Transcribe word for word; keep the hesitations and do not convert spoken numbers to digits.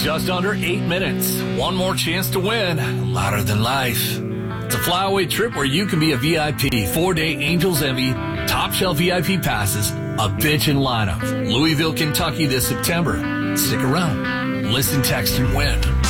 just under eight minutes. One more chance to win. Louder than life. It's a flyaway trip where you can be a V I P. Four-day Angels Envy, top shelf V I P passes, a bitchin' lineup. Louisville, Kentucky this September. Stick around. Listen, text, and win.